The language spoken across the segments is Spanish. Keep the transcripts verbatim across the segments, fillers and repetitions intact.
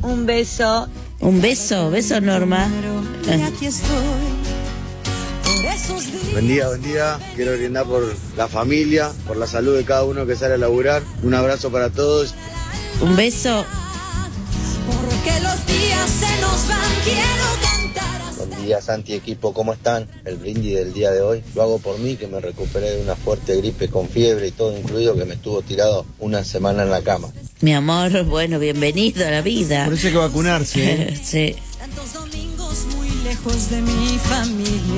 Un beso. Un beso, beso Norma. Buen día, buen día. Quiero brindar por la familia, por la salud de cada uno que sale a laburar. Un abrazo para todos. Un beso. Porque los días se nos van, quiero cantar. Buen día, Santi, equipo, ¿cómo están? El brindis del día de hoy lo hago por mí, que me recuperé de una fuerte gripe con fiebre y todo incluido, que me estuvo tirado una semana en la cama. Mi amor, bueno, bienvenido a la vida. Por eso hay que vacunarse, ¿eh? Sí. Tantos domingos muy lejos de mi familia.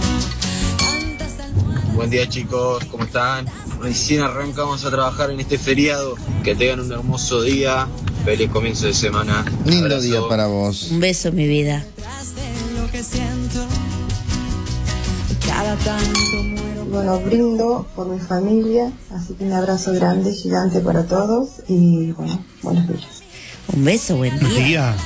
Buen día, chicos, ¿cómo están? Recién arrancamos a trabajar en este feriado. Que tengan un hermoso día. Feliz comienzo de semana. Lindo Abrazo. día para vos. Un beso, mi vida. Lo que siento, cada tanto muero. Bueno, brindo por mi familia, así que un abrazo grande, gigante para todos y bueno, buenos días. Un beso, buen día.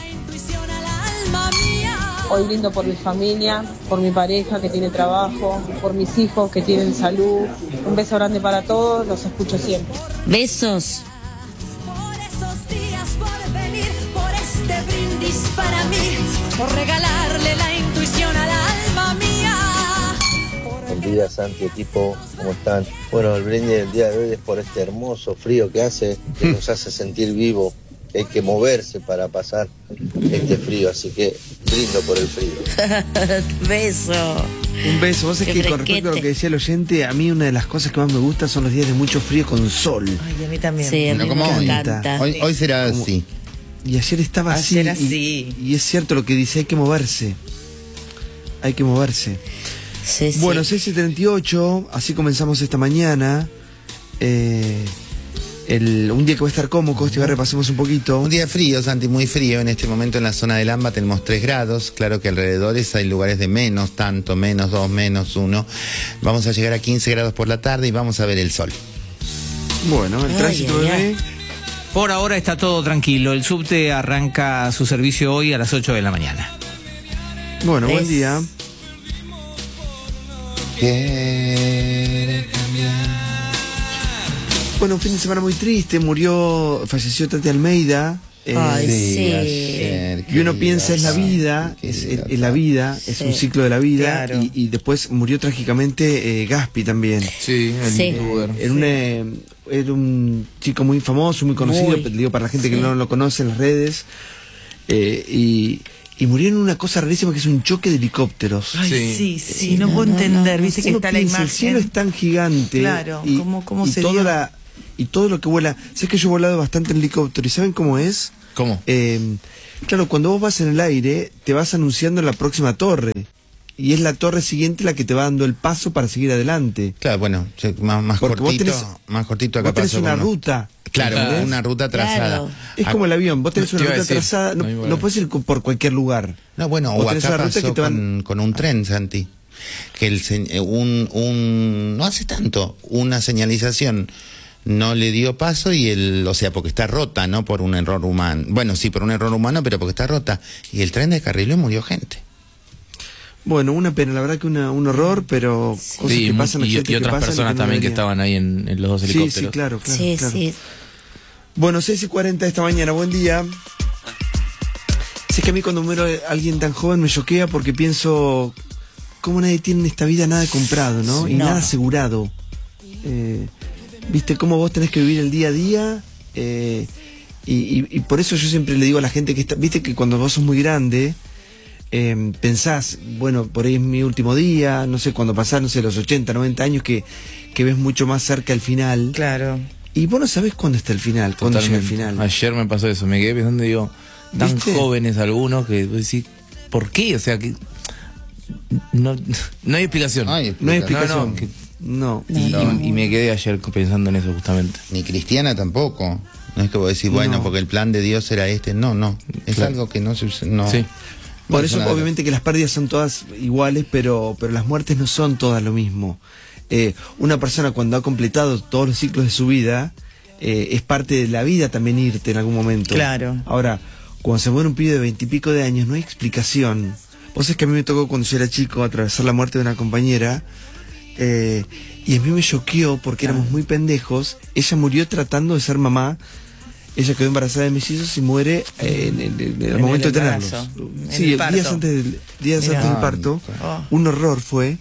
Hoy brindo por mi familia, por mi pareja que tiene trabajo, por mis hijos que tienen salud. Un beso grande para todos, los escucho siempre. Besos. Por esos días, por venir, por este brindis para mí, por regalarle la intuición al alma mía. Buen día, Santi, equipo, ¿cómo están? Bueno, el brindis del día de hoy es por este hermoso frío que hace, que nos hace sentir vivos, que hay que moverse para pasar este frío, así que brindo por el frío. Beso. Un beso. Vos sabés Qué que con respecto a lo fresquete. que decía el oyente, a mí una de las cosas que más me gusta son los días de mucho frío con sol. Ay, a mí también. Sí, a mí No, como me hoy. encanta. Hoy, hoy será Como- así. Y ayer estaba así. Ayer y- así. Y, es cierto lo que dice, hay que moverse. Hay que moverse. Sí, sí. Bueno, seis y treinta y ocho, así comenzamos esta mañana. Eh, el, un día que va a estar cómodo, este repasemos un poquito. Un día frío, Santi, muy frío. En este momento en la zona del AMBA tenemos tres grados. Claro que alrededores hay lugares de menos, tanto, menos dos, menos uno. Vamos a llegar a quince grados por la tarde y vamos a ver el sol. Bueno, el Ay, tránsito, ay, ay. bebé. Por ahora está todo tranquilo. El subte arranca su servicio hoy a las ocho de la mañana. Bueno, buen Es- día. Quiere cambiar. Bueno, un fin de semana muy triste. Murió, falleció Tati Almeida. eh, Ay, sí. ayer, Y uno querida piensa es la Santi, vida, es, querida es- es la vida, es Sí. un ciclo de la vida. Claro. Y, y después murió trágicamente eh, Gaspi también. Sí, el Sí. youtuber. Era un, eh, era un chico muy famoso, muy conocido, Muy. pero digo para la gente que Sí. no lo conoce en las redes. eh, y, y murió en una cosa rarísima que es un choque de helicópteros. Ay, Sí. sí, sí, no, no, puedo no, no, entender, no. viste que Uno está la piensa, imagen. el cielo es tan gigante. Claro, y, ¿cómo- cómo y se todo dio? la y todo lo que vuela. Sé que yo he volado bastante en helicóptero y ¿saben cómo es? ¿Cómo? Eh, claro, cuando vos vas en el aire, te vas anunciando la próxima torre. Y es la torre siguiente la que te va dando el paso para seguir adelante. Claro, bueno, yo- más, más Porque vos cortito, tenés- más cortito acá Vos tenés pasó una con- ruta. Claro, ¿entendés? una ruta trazada. Claro. Es Ac- como el avión, vos tenés Te una iba a ruta decir, trazada, no, no iba a- no puedes ir co- por cualquier lugar. No, bueno, Vos o tenés acá una ruta pasó que te van- con, con un tren, Santi. Que el se- eh, un, un no hace tanto, una señalización no le dio paso y el, o sea, porque está rota, no por un error humano. Bueno, sí, por un error humano, pero porque está rota. Y el tren descarriló y murió gente. Bueno, una pena, la verdad que una, un horror, pero cosas Sí, que mu- pasan, y, accidentes y que otras pasan personas que no también que deberían. estaban ahí en, en los dos Sí, helicópteros. sí, claro, claro. Sí, claro. sí. Bueno, seis y cuarenta de esta mañana, buen día. Sé que a mí cuando muero alguien tan joven me choquea porque pienso, ¿cómo nadie tiene en esta vida nada comprado, no? Sí, y no. nada asegurado. Eh, ¿Viste cómo vos tenés que vivir el día a día? Eh, y, y- y por eso yo siempre le digo a la gente que está, viste que cuando vos sos muy grande, eh, pensás, bueno, por ahí es mi último día, no sé, cuando pasás, no sé, los ochenta, noventa años que, que ves mucho más cerca el final. Claro. Y vos no sabés cuándo está el final, cuándo llega el Totalmente. final. Ayer me pasó eso, me quedé pensando y digo, tan ¿Viste? jóvenes algunos que vos decís, ¿por qué? O sea, que no, no hay explicación. No hay No hay explicación. No, no, explicación. que- No. y, No. y- y me quedé ayer pensando en eso justamente. Ni cristiana tampoco. No es que vos decís, bueno, No. porque el plan de Dios era este. No, no. Es Claro. algo que no se usa- no. Sí. Por Bueno, eso, es una- obviamente, que las pérdidas son todas iguales, pero, pero las muertes no son todas lo mismo. Eh, una persona cuando ha completado todos los ciclos de su vida, eh, es parte de la vida también irte en algún momento. Claro. Ahora, cuando se muere un pibe de veintipico de años, no hay explicación. Vos sabés que a mí me tocó cuando yo era chico atravesar la muerte de una compañera, eh, y a mí me choqueó porque éramos muy pendejos. Ella murió tratando de ser mamá. ella quedó embarazada de mellizos y muere eh, en, en- en el En momento el de tenerlos. embarazo, en Sí, el el parto. días antes del, días Mirá. antes del parto. Oh. Un horror fue.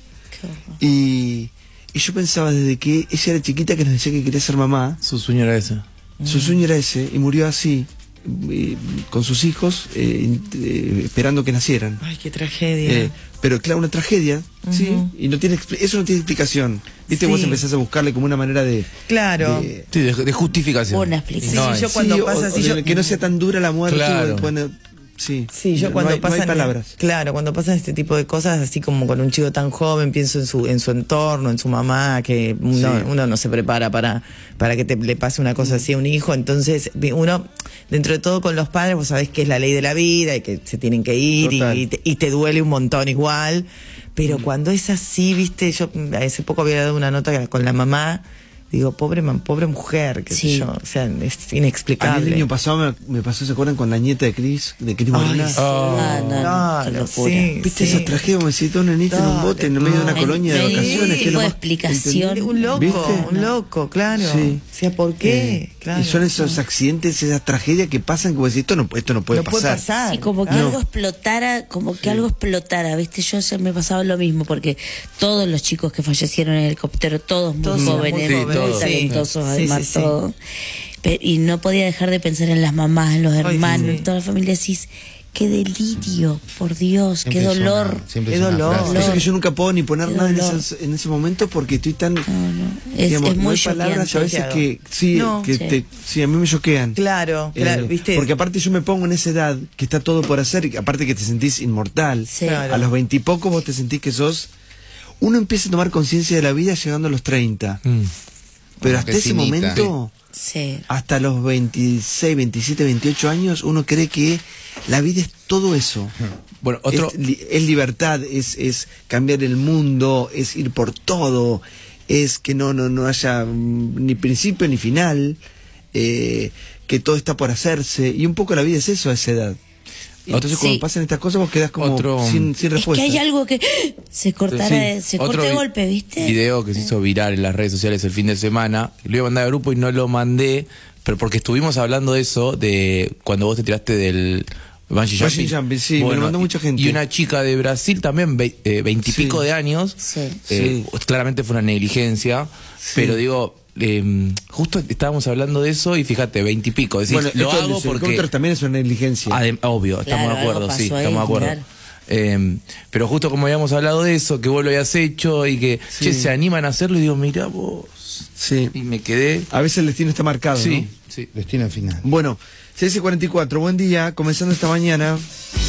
Y, y yo pensaba desde que ella era chiquita que nos decía que quería ser mamá. Su sueño era ese. Su sueño era ese y murió así, eh, con sus hijos, eh, eh, esperando que nacieran. Ay, qué tragedia. Eh, pero claro, una tragedia, ¿sí? Y no tiene expli- eso no tiene explicación. Viste, Sí. vos empezás a buscarle como una manera de... Claro. de- Sí, de, de justificación. Una explicación. No, Sí, yo es- cuando sí, o- pasa o así, de yo- que no sea tan dura la muerte. Claro. o- bueno, sí. Sí, yo No cuando hay- no hay pasan palabras. claro, cuando pasan este tipo de cosas, así como con un chico tan joven, pienso en su en su entorno, en su mamá, que uno, Sí. uno no se prepara para para que te le pase una cosa así a un hijo, entonces uno dentro de todo con los padres, vos sabés que es la ley de la vida y que se tienen que ir y, Total. y te, y te duele un montón igual, pero cuando es así, viste, yo hace poco había dado una nota con la mamá. Digo, pobre man, pobre mujer, qué sé Sí. yo, o sea, es A mí inexplicable. el año pasado me, me pasó, ¿se acuerdan? Con la nieta de Cris, de Cris Ay, Molina. sí. Ah, no, no, qué Claro, locura. sí, ¿Viste sí. esa tragedia? Me decía, una nieta en un Dale, bote en medio de una no. colonia de No hay vacaciones. ningún que es tipo lo de más- explicación. Un loco, ¿Viste? un loco, claro. Sí. O sea, ¿por qué? Eh, Claro. Y son esos accidentes, esas tragedias que pasan que vos decís, esto no, esto no puede No puede pasar. pasar. Sí, como que claro. algo explotara, como que algo explotara, ¿viste? Yo se me pasaba lo mismo, porque todos los chicos que fallecieron en el helicóptero, todos muy Todos jóvenes, muy muy, jóvenes, sí. talentosos, Sí, además, sí, sí. todos. Pe- Y no podía dejar de pensar en las mamás, en los Ay, hermanos, sí. en toda la familia. Decís, qué delirio, por Dios, Siempre qué es una- dolor. siempre Qué es una dolor. frase. Por eso que yo nunca puedo ni poner Qué nada en, dolor. esas- en ese momento porque estoy tan... No, no. Es, digamos, es no muy hay palabras a veces choqueante. que sí, No. que Sí. te, sí, a mí me choquean. Claro, claro, Eh, ¿viste? Porque aparte yo me pongo en esa edad que está todo por hacer y que aparte que te sentís inmortal. Sí. Claro. A los veintipocos vos te sentís que sos... Uno empieza a tomar conciencia de la vida llegando a los treinta. Mm. Pero Como hasta que ese finita. momento, Sí. hasta los veintiséis, veintisiete, veintiocho años, uno cree que la vida es todo eso. Bueno, otro. Es, li- es libertad, es, es cambiar el mundo, es ir por todo, es que no, no, no haya mm, ni principio ni final, eh, que todo está por hacerse. Y un poco la vida es eso a esa edad. Y entonces Sí. cuando pasan estas cosas vos quedás como Otro- sin, sin Es respuesta. que hay algo que se cortará, Sí. de- se Otro corta de vi- golpe, ¿viste? Video que se hizo viral en las redes sociales el fin de semana. Lo iba a mandar al grupo y no lo mandé, pero porque estuvimos hablando de eso, de cuando vos te tiraste del bungee Bungee jumping. jumping, sí, me lo mandó mucha gente. Y una chica de Brasil también, ve- eh, veintipico Sí. de años. Sí. Eh, Sí. Claramente fue una negligencia, Sí. pero digo, eh, justo estábamos hablando de eso y fíjate, veintipico. Decís, Bueno, lo esto hago del porque... helicóptero también es una negligencia. Adem- obvio, Claro, estamos de acuerdo, algo sí, pasó ahí, estamos de acuerdo. claro. Eh, pero justo como habíamos hablado de eso, que vos lo habías hecho y que Sí. che, se animan a hacerlo, y digo, mira vos. Sí. Y me quedé. A veces el destino está marcado, Sí, ¿no? sí. Destino final. Bueno, seis y cuarenta y cuatro, buen día, comenzando esta mañana.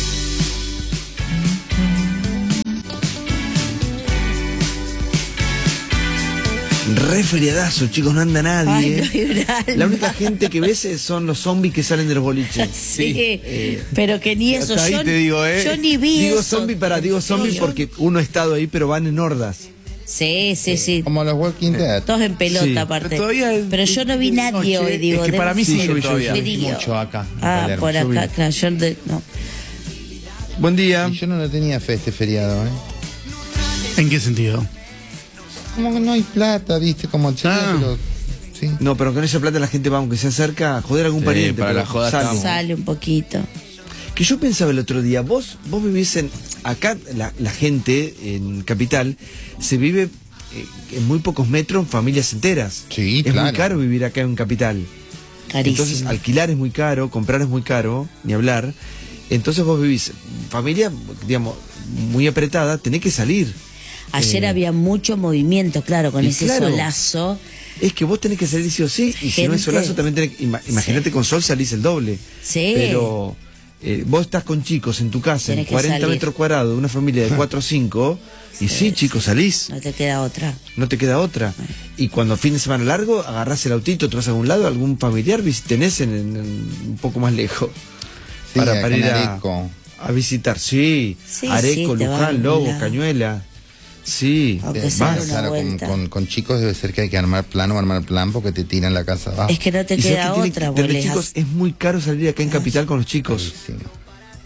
Refriadazo, chicos, no anda nadie. Ay, ¿eh? no vibrar, La no. única gente que ves es- son los zombies que salen de los boliches. Sí, pero que ni eso. Hasta ahí yo, te digo, ¿eh? yo ni vi Digo eso. zombie para, digo zombie yo- porque uno ha estado ahí, pero van en hordas. Sí, sí, sí. Como los Walking Dead. Todos en pelota, Sí. aparte. Pero todavía es- Pero yo no vi es nadie noche. hoy, digo. Es que debe para mí ser sí, yo vi, yo vi, yo vi. frío. Mucho acá, en Ah, Palermo. por Yo vi. acá, claro. Yo de- no. Buen día. Y yo no lo tenía fe este feriado, ¿eh? ¿En qué sentido? Como que no hay plata, viste, como che, Ah. pero... Sí. No, pero con esa plata la gente va, aunque se acerca, a joder a algún Sí, pariente. para pero la joda sale. estamos. Sale un poquito. Que yo pensaba el otro día, vos, vos vivís en, acá la, la gente en Capital se vive eh, en muy pocos metros, en familias enteras. Sí, es claro. muy caro vivir acá en Capital. Carísimo. Entonces alquilar es muy caro, comprar es muy caro, ni hablar. Entonces vos vivís familia, digamos, muy apretada, tenés que salir. Ayer Eh, había mucho movimiento, claro, con y ese claro. solazo. Es que vos tenés que salir sí o sí, y si no es Gente. solazo también tenés que, ima- imagínate con sol salís el doble. Sí. Pero eh, vos estás con chicos en tu casa, Tenés en que cuarenta salir. metros cuadrados, una familia de cuatro o cinco, y sí, chicos, salís, No te queda otra. no te queda otra. Y cuando fin de semana largo, agarrás el autito, te vas a algún lado, algún familiar, vis- tenés en, en- en un poco más lejos. Sí, para acá para en ir a, Areco. a visitar, sí, Sí, Areco, sí, te vas a Luján, algún Lobo, lado. Cañuela, sí, Aunque Eh, sea vas. una Claro, con, vuelta. con, con chicos debe ser que hay que armar plan o armar plan porque te tiran la casa abajo. Es que no te Y sabés queda que tiene- otra, tener vos les chicos, has- es muy caro salir acá en Capital con los chicos. Sí.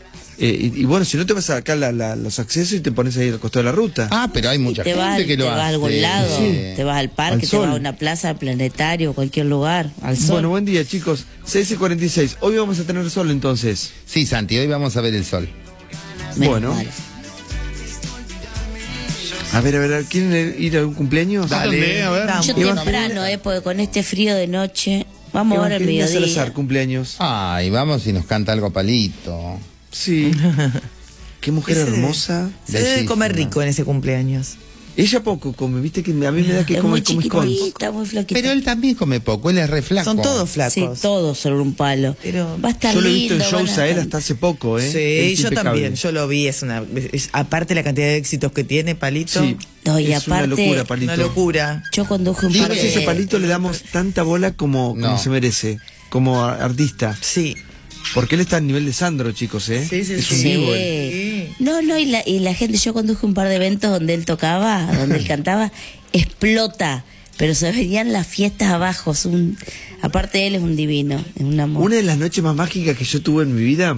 Eh, y, y bueno, si no te vas a sacar la, la, los accesos y te pones ahí al costado de la ruta. Ah, pero hay mucha te gente vas, que lo te hace. vas a algún lado, Sí. te vas al parque, Al te sol. vas a una plaza, al planetario, cualquier lugar, al sol. Bueno, buen día, chicos. seis y cuarenta y seis. Hoy vamos a tener sol entonces. Sí, Santi, hoy vamos a ver el sol. Menos bueno. mal. A ver, a ver, ¿quieren ir a algún cumpleaños? Dale, a ver. Vamos. Yo temprano, eh, porque con este frío de noche, vamos ahora al Evangelina mediodía. Salazar, cumpleaños. Ay, vamos y nos canta algo Palito. Sí. Qué mujer Ese debe- hermosa. Se debe Bellísima. comer rico en ese cumpleaños. Ella poco come, viste que a mí me da que Es come muy come con. chiquitita, muy flaquita. Pero él también come poco, él es re flaco. Son todos Sí, flacos. todos sobre un palo. Pero va a estar Yo lo he lindo. visto en shows van a él estar- hasta hace poco, ¿eh? Sí, Es yo impecable. también, yo lo vi, es una es- aparte la cantidad de éxitos que tiene Palito, Sí, No, y es una aparte- locura, Palito. una locura. Yo conduje un Yo par no sé si de... ese Palito le damos tanta bola como, como No. se merece, como a- artista. Sí. Porque él está al nivel de Sandro, chicos, ¿eh? Sí, sí, es sí. un Sí. vivo él. No, no, y la, y la gente, yo conduje un par de eventos donde él tocaba, donde él cantaba, explota, pero se veían las fiestas abajo. Es un, aparte él es un divino, es un amor. Una de las noches más mágicas que yo tuve en mi vida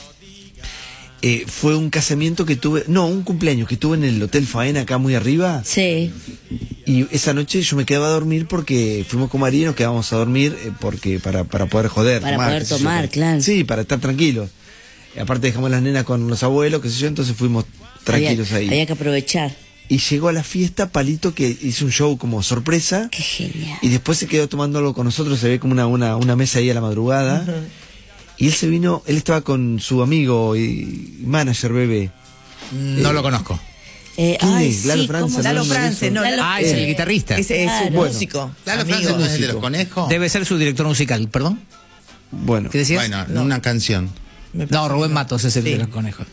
eh, fue un casamiento que tuve, no, un cumpleaños que tuve en el Hotel Faena acá muy arriba. Sí, Y esa noche yo me quedaba a dormir porque fuimos con María y nos quedábamos a dormir eh, porque para, para poder joder. Para poder qué sé yo, tomar, para- claro. Sí, para estar tranquilos. Y aparte dejamos las nenas con los abuelos, qué sé yo, entonces fuimos tranquilos había, ahí. había que aprovechar. Y llegó a la fiesta Palito, que hizo un show como sorpresa. Qué genial. Y después se quedó tomando algo con nosotros, se ve como una, una, una mesa ahí a la madrugada. Y él se vino, él estaba con su amigo y manager bebé. No lo conozco. Eh, ¿Quién ay, es? Lalo sí, France, ¿cómo- Lalo no, no, France, no, Lalo- Ah, es el Eh, guitarrista. Es, es Claro. un Bueno. músico. Lalo amigo. France no es el de músico. los conejos. Debe ser su director musical, perdón. Bueno. ¿Qué decías? Bueno, No. una canción. Me No, parece Rubén que Matos es el Sí. de los conejos.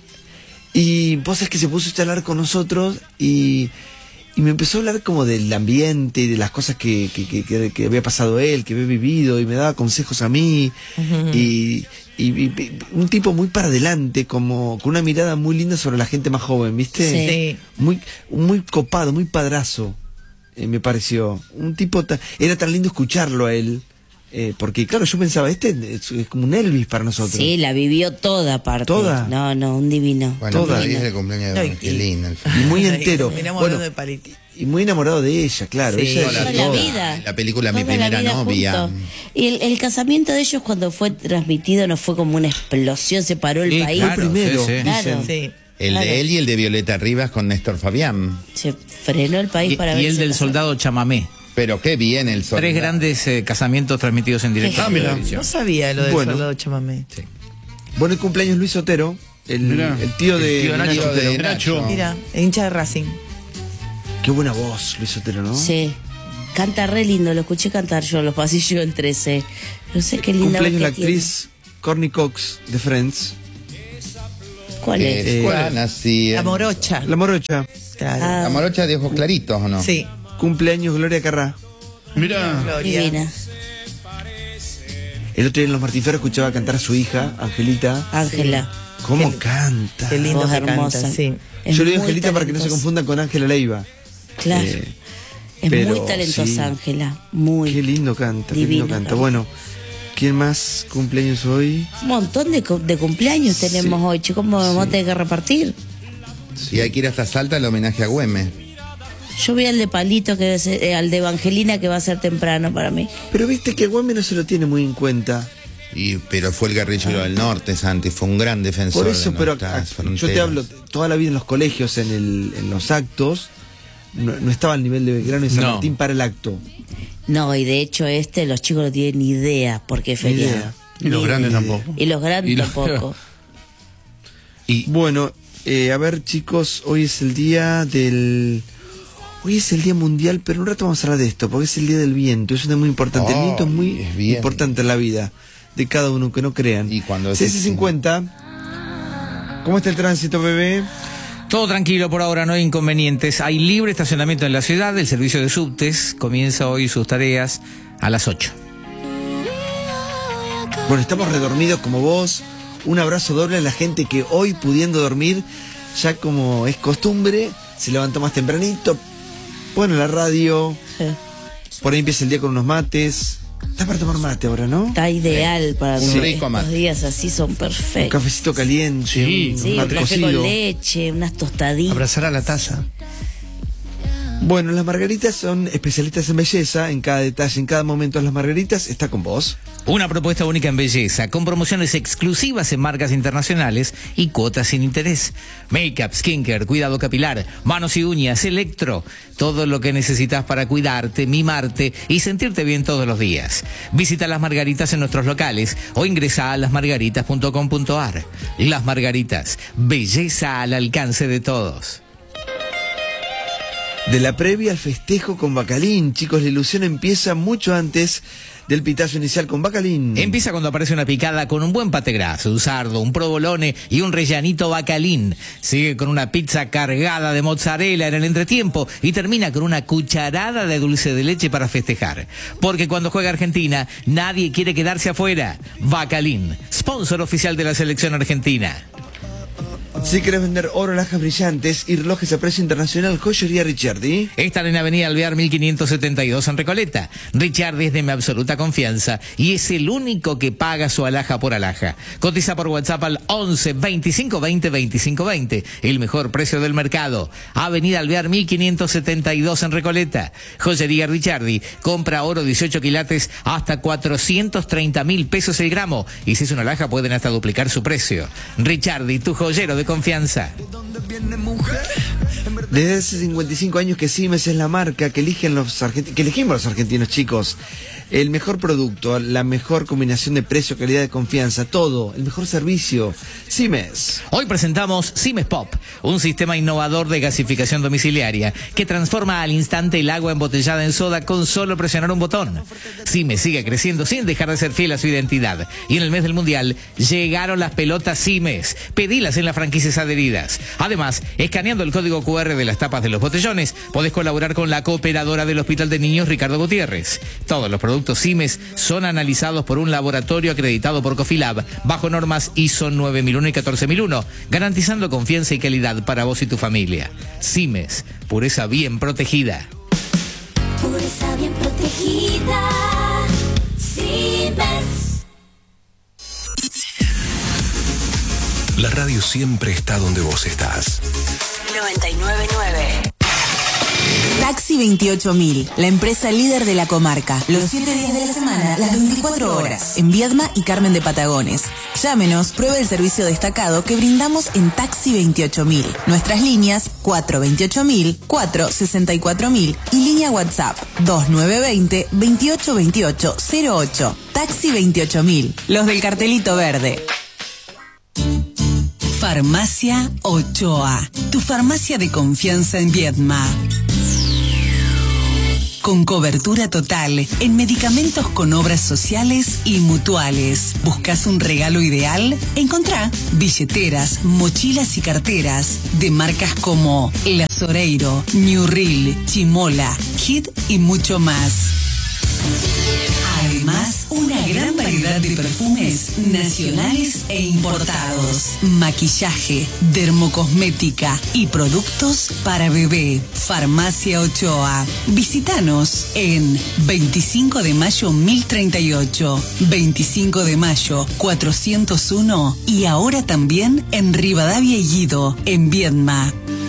Y vos sabés que se puso a charlar con nosotros y, y me empezó a hablar como del ambiente y de las cosas que, que, que, que- que había pasado él, que había vivido, y me daba consejos a mí. y, y- y un tipo muy para adelante, como con una mirada muy linda sobre la gente más joven, ¿viste? Sí. Muy, muy copado, muy padrazo, eh, me pareció. Un tipo, ta- era tan lindo escucharlo a él. eh, porque claro, yo pensaba, este es, es como un Elvis para nosotros. Sí, la vivió toda aparte. ¿Toda? No, no, un divino. Bueno, Toda. hoy es el cumpleaños No, de y- Evangelina. al Y fin. muy entero. Terminamos Bueno, hablando de Palito. y muy enamorado de ella, claro. Sí. Ella Toda es la Toda la vida. vida. La película Mi Toda la Primera vida Novia. juntos. Y el, el casamiento de ellos cuando fue transmitido no fue como una explosión, se paró el Sí, país. claro, primero, sí, sí. Claro. Sí. El Claro. de él y el de Violeta Rivas con Néstor Fabián. Se frenó el país Y, para y ver el ese del casamiento. soldado Chamamé. Pero qué bien el sol. Tres grandes eh, casamientos transmitidos en directo. Ah, por mira. televisión. No sabía lo del Bueno. soldado chamamé. Bueno, el cumpleaños Luis Otero, el, Mirá. el tío de, El tío Nacho Nacho Otero. de Nacho. Mira, hincha de Racing. Qué buena voz, Luis Otero, ¿no? Sí. Canta re lindo, lo escuché cantar yo en los pasillos del trece. No sé qué linda voz Cumpleaños que la tiene. actriz Courtney Cox de Friends. ¿Cuál es? Eh, ¿Cuál es? Juana, sí. La morocha. La morocha. Claro. Ah, La morocha de ojos claritos, ¿o no? Sí. Cumpleaños Gloria Carrá. Mira. Gloria. divina. El otro día en Los Martiferos escuchaba cantar a su hija, Angelita. Ángela. ¿Cómo Qué- canta? Qué lindo Voz que hermosa. canta, sí. Es Yo le digo muy Angelita para que no se talentosa. confunda con Ángela Leiva. Claro. Eh, es pero muy talentosa, sí. Ángela. Muy. Qué lindo canta, qué Divino, lindo canta. canta. Bueno, ¿quién más cumpleaños hoy? Un montón de, cu- de cumpleaños Sí. tenemos hoy, chicos. ¿Cómo vamos a tener que repartir? Y hay que ir hasta Salta el homenaje a Güemes. Yo voy al de Palito, que es, eh, al de Evangelina, que va a ser temprano para mí. Pero viste que Güemes no se lo tiene muy en cuenta. Y, pero fue el guerrillero del norte, Santi, fue un gran defensor. Por eso, de pero nuestras a- yo te fronteras. hablo toda la vida en los colegios, en, el, en los actos, no, no estaba al nivel de Belgrano y San No. Martín para el acto. No, y de hecho este, los chicos no tienen ni idea porque es Ni feriado. idea. Y los Ni grandes idea. tampoco. Y los grandes Y los- tampoco. Y Bueno, eh, a ver chicos, hoy es el día del... Hoy es el día mundial, pero un rato vamos a hablar de esto, porque es el día del viento, es un día muy importante. el Oh, viento es muy es bien. importante en la vida de cada uno, que no crean. Y cuando seis y decís- cincuenta. ¿Cómo está el tránsito, bebé? todo tranquilo por ahora, no hay inconvenientes. Hay libre estacionamiento en la ciudad. El servicio de subtes comienza hoy sus tareas a las ocho. Bueno, estamos redormidos como vos. Un abrazo doble a la gente que hoy, pudiendo dormir, ya como es costumbre, se levantó más tempranito, pone la radio, Sí. por ahí empieza el día con unos mates, Está para tomar mate ahora, ¿no? Está ideal para Un sí. rico estos mate. días así, son Un perfectos. cafecito caliente, Sí, un Sí, un mate café cocido. con leche, unas tostaditas. Abrazar a la taza. Bueno, las margaritas son especialistas en belleza. En cada detalle, en cada momento, las margaritas está con vos. Una propuesta única en belleza, con promociones exclusivas en marcas internacionales y cuotas sin interés. Make-up, skincare, cuidado capilar, manos y uñas, electro. Todo lo que necesitas para cuidarte, mimarte y sentirte bien todos los días. Visita Las Margaritas en nuestros locales o ingresa a las margaritas punto com punto a r. Las Margaritas, belleza al alcance de todos. De la previa al festejo con Bacalín. Chicos, la ilusión empieza mucho antes del pitazo inicial con Bacalín. Empieza cuando aparece una picada con un buen pate graso, un sardo, un provolone y un rellanito Bacalín. Sigue con una pizza cargada de mozzarella en el entretiempo y termina con una cucharada de dulce de leche para festejar. Porque cuando juega Argentina, nadie quiere quedarse afuera. Bacalín, sponsor oficial de la selección argentina. Si querés vender oro, alhajas brillantes y relojes a precio internacional, Joyería Ricciardi. Están en Avenida Alvear mil quinientos setenta y dos en Recoleta. Ricciardi es de mi absoluta confianza y es el único que paga su alhaja por alhaja. Cotiza por WhatsApp al once veinticinco veinte veinticinco veinte. El mejor precio del mercado. Avenida Alvear mil quinientos setenta y dos en Recoleta. Joyería Ricciardi. Compra oro dieciocho quilates hasta cuatrocientos treinta mil pesos el gramo. Y si es una alhaja pueden hasta duplicar su precio. Ricciardi, tu joyero de confianza. Desde hace cincuenta y cinco años que Siemens es la marca que eligen los argentinos, que elegimos los argentinos, chicos. El mejor producto, la mejor combinación de precio, calidad, de confianza, todo, el mejor servicio. Siemens. Hoy presentamos Siemens Pop, un sistema innovador de gasificación domiciliaria que transforma al instante el agua embotellada en soda con solo presionar un botón. Siemens sigue creciendo sin dejar de ser fiel a su identidad. Y en el mes del Mundial llegaron las pelotas Siemens. Pedilas en las franquicias adheridas. Además, escaneando el código cu erre de las tapas de los botellones, podés colaborar con la cooperadora del Hospital de Niños Ricardo Gutiérrez. Todos los productos Siemens son analizados por un laboratorio acreditado por Cofilab bajo normas I S O nueve mil uno y catorce mil uno, garantizando confianza y calidad para vos y tu familia. Siemens, pureza bien protegida. Pureza bien protegida. Siemens. La radio siempre está donde vos estás. noventa y nueve punto nueve. Taxi veintiocho mil, la empresa líder de la comarca. Los siete días de la semana, las veinticuatro horas. En Viedma y Carmen de Patagones. Llámenos, pruebe el servicio destacado que brindamos en Taxi veintiocho mil. Nuestras líneas cuatro veintiocho mil, cuatro sesenta y cuatro mil y línea WhatsApp dos nueve veinte, veintiocho veintiocho cero ocho. Taxi veintiocho mil, los del cartelito verde. Farmacia Ochoa, tu farmacia de confianza en Viedma. Con cobertura total en medicamentos con obras sociales y mutuales. ¿Buscas un regalo ideal? Encontrá billeteras, mochilas y carteras de marcas como La Soreiro, New Reel, Chimola, Hit y mucho más. Además, una gran variedad de perfumes nacionales e importados, maquillaje, dermocosmética y productos para bebé. Farmacia Ochoa. Visítanos en veinticinco de mayo mil treinta y ocho, veinticinco de mayo cuatrocientos uno y ahora también en Rivadavia y Guido, en Viedma.